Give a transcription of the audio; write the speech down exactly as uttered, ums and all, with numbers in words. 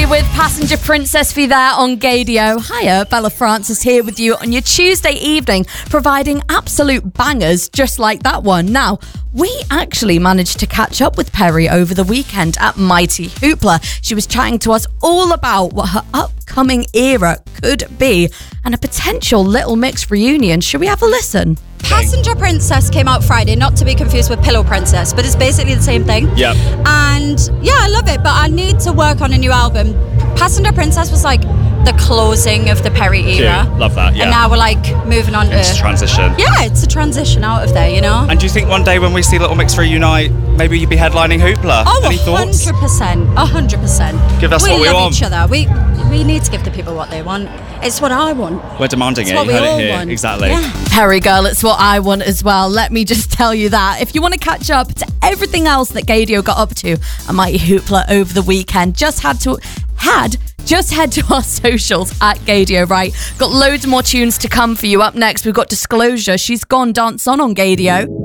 Perry with Passenger Princess for you there on Gaydio. Hiya, Bella Francis here with you on your Tuesday evening, providing absolute bangers just like that one. Now, we actually managed to catch up with Perry over the weekend at Mighty Hoopla. She was chatting to us all about what her upcoming era could be and a potential Little Mix reunion. Should we have a listen? Passenger Princess came out Friday, not to be confused with Pillow Princess, but it's basically the same thing. Yep. And yeah, I love it, but I need to work on a new album. Passenger Princess was like the closing of the Perry era. Cute. Love that, yeah. And now we're like moving on to... It's a transition. Yeah, it's a transition out of there, you know? And do you think one day when we see Little Mix reunite, maybe you'd be headlining Hoopla? Oh, Any thoughts? one hundred percent. one hundred percent. Give us we what we love want. each other. We, we need to give the people what they want. It's what I want. We're demanding It's it. what You we heard all it here. want. Exactly. Yeah. Perry girl, it's what I want as well. Let me just tell you that. If you want to catch up to everything else that Gaydio got up to at Mighty Hoopla over the weekend, just had to had just head to our socials at Gaydio, right? Got loads more tunes to come for you. Up next, we've got Disclosure. She's gone dance on on Gaydio.